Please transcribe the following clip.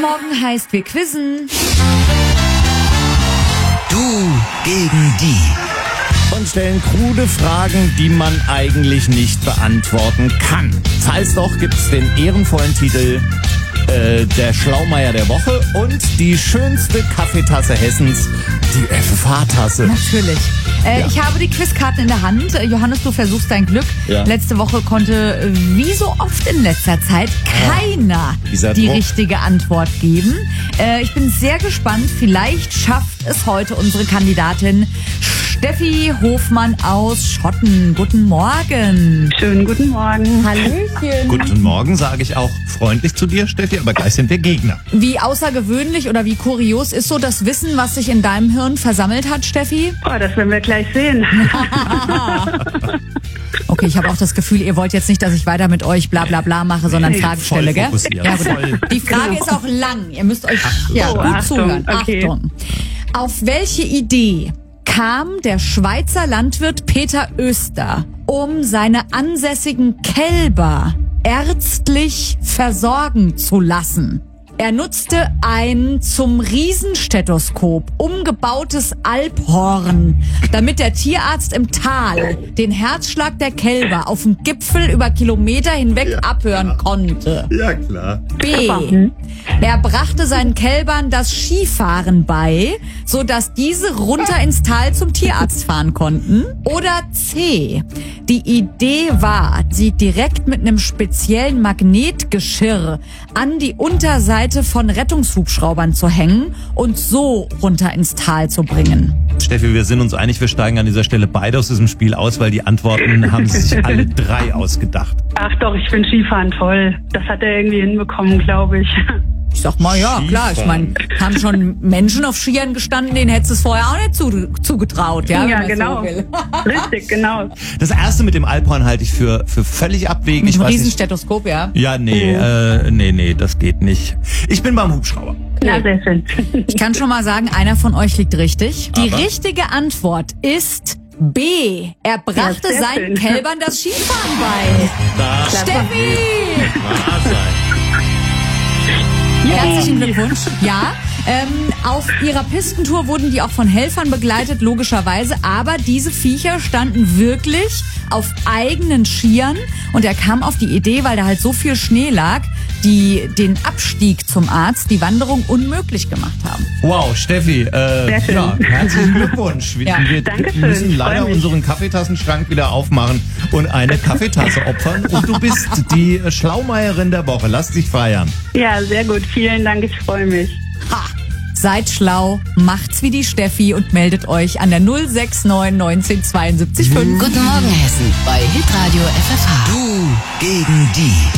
Morgen heißt, wir quizzen. Du gegen die. Und stellen krude Fragen, die man eigentlich nicht beantworten kann. Falls doch, gibt's den ehrenvollen Titel der Schlaumeier der Woche und die schönste Kaffeetasse Hessens, die FFH-Tasse. Natürlich. Ich habe die Quizkarten in der Hand. Johannes, du versuchst dein Glück. Ja. Letzte Woche konnte, wie so oft in letzter Zeit, keiner die richtige Antwort geben. Ich bin sehr gespannt. Vielleicht schafft es heute unsere Kandidatin Steffi Hofmann aus Schotten. Guten Morgen. Schönen guten Morgen. Hallöchen. Guten Morgen, sage ich auch freundlich zu dir, Steffi, aber gleich sind wir Gegner. Wie außergewöhnlich oder wie kurios ist so das Wissen, was sich in deinem Hirn versammelt hat, Steffi? Oh, das werden wir gleich sehen. Okay, ich habe auch das Gefühl, ihr wollt jetzt nicht, dass ich weiter mit euch bla bla bla mache, sondern Fragen stelle, gell? Ja, gut. Die Frage ist auch lang. Ihr müsst euch gut Achtung, zuhören. okay. Achtung. Auf welche Idee kam der Schweizer Landwirt Peter Oester, um seine ansässigen Kälber ärztlich versorgen zu lassen? Er nutzte ein zum Riesenstethoskop umgebautes Alphorn, damit der Tierarzt im Tal den Herzschlag der Kälber auf dem Gipfel über Kilometer hinweg abhören konnte. Ja, klar. B. Er brachte seinen Kälbern das Skifahren bei, sodass diese runter ins Tal zum Tierarzt fahren konnten. Oder C. Die Idee war, sie direkt mit einem speziellen Magnetgeschirr an die Unterseite von Rettungshubschraubern zu hängen und so runter ins Tal zu bringen. Steffi, wir sind uns einig, wir steigen an dieser Stelle beide aus diesem Spiel aus, weil die Antworten haben sich alle drei ausgedacht. Ach doch, ich finde Skifahren toll. Das hat er irgendwie hinbekommen, glaube ich. Ich sag mal, ja, klar, ich meine, haben schon Menschen auf Skiern gestanden, denen hättest du es vorher auch nicht zugetraut, ja? Ja, wenn man genau. so will. Richtig, genau. Das erste mit dem Alphorn halte ich für völlig abwegig. Mit Ich einem weiß nicht. Riesenstethoskop, ja? Ja, nee, das geht nicht. Ich bin beim Hubschrauber. Na, sehr schön. Ich kann schon mal sagen, einer von euch liegt richtig. Die Aber? richtige Antwort ist B. Er brachte Ja, sehr seinen schön. Kälbern das Skifahren bei. Steffi! Wahr sein. Herzlichen Glückwunsch. Ja, auf ihrer Pistentour wurden die auch von Helfern begleitet, logischerweise. Aber diese Viecher standen wirklich auf eigenen Skiern. Und er kam auf die Idee, weil da halt so viel Schnee lag, die den Abstieg zum Arzt, die Wanderung unmöglich gemacht haben. Wow, Steffi, schön. ja, herzlichen Glückwunsch. Wir Dankeschön, müssen leider freu mich. unseren Kaffeetassenschrank wieder aufmachen und eine Kaffeetasse opfern. Und du bist die Schlaumeierin der Woche. Lass dich feiern. Ja, sehr gut. Vielen Dank, ich freue mich. Ha! Seid schlau, macht's wie die Steffi und meldet euch an der 069 19 72 5. Guten Morgen Hessen bei Hitradio FFH. Du gegen die.